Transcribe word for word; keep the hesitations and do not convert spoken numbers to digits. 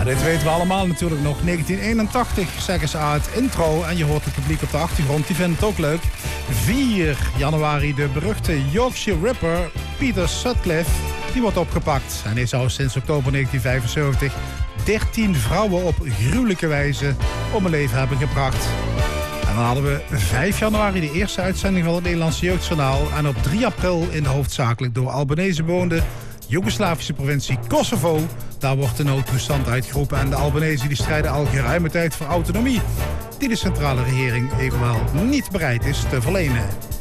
dit weten we allemaal natuurlijk nog. negentien eenentachtig zeggen ze uit intro. En je hoort het publiek op de achtergrond, die vindt het ook leuk. vier januari de beruchte Yorkshire Ripper Peter Sutcliffe. Die wordt opgepakt. En hij zou sinds oktober negentien vijfenzeventig dertien vrouwen op gruwelijke wijze om het leven hebben gebracht. En dan hadden we vijf januari de eerste uitzending van het Nederlandse Jeugdjournaal. En op drie april in de hoofdzakelijk door Albanese bewoonde Joegoslavische provincie Kosovo. Daar wordt de noodtoestand uitgeroepen en de Albanese die strijden al geruime tijd voor autonomie, die de centrale regering evenwel niet bereid is te verlenen.